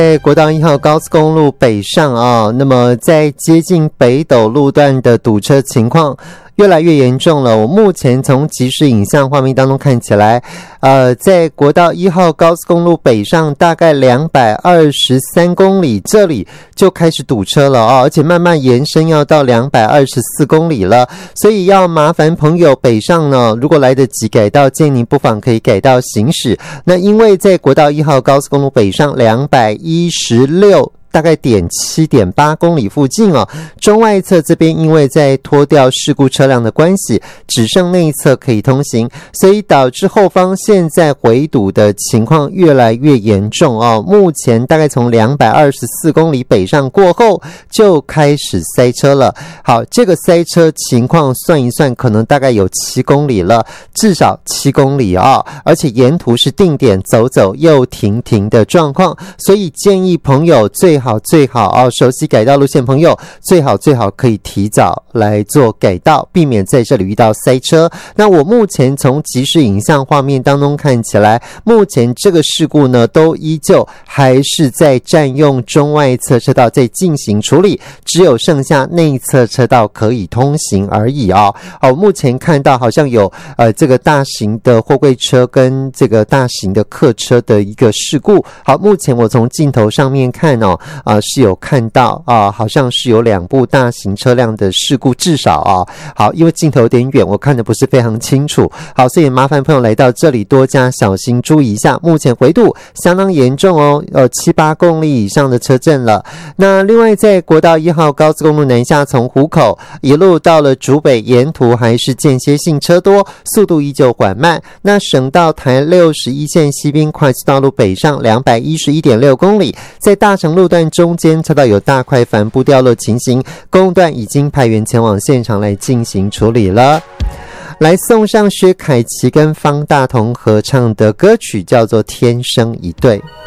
在国道1号高速公路北上那么在接近北斗路段的堵车情况越来越严重了。我目前从即时影像画面当中看起来，在国道1号高速公路北上大概223公里，这里就开始堵车了而且慢慢延伸要到224公里了。所以要麻烦朋友北上呢，如果来得及改道，建议您不妨可以改道行驶。那因为在国道1号高速公路北上216大概7.8公里附近中外侧这边因为在拖掉事故车辆的关系，只剩内侧可以通行，所以导致后方现在回堵的情况越来越严重目前大概从224公里北上过后就开始塞车了。好，这个塞车情况算一算，可能大概有7公里了，至少7公里而且沿途是定点走走又停停的状况，所以建议朋友最好熟悉改道路线朋友最好可以提早来做改道，避免在这里遇到塞车。那我目前从即时影像画面当中看起来，目前这个事故呢都依旧还是在占用中外侧车道在进行处理，只有剩下内侧车道可以通行而已目前看到好像有这个大型的货柜车跟这个大型的客车的一个事故。好，目前我从镜头上面看是有看到好像是有2部大型车辆的事故，至少好，因为镜头有点远，我看得不是非常清楚。好，所以麻烦朋友来到这里多加小心，注意一下，目前回堵相当严重7-8公里以上的车阵了。那另外在国道1号高速公路南下，从湖口一路到了竹北，沿途还是间歇性车多，速度依旧缓慢。那省道台61线西滨快速道路北上211.6公里，在大成路段中间车道有大块帆布掉落情形，公路段已经派员前往现场来进行处理了。来送上薛凯琪跟方大同合唱的歌曲，叫做《天生一对》。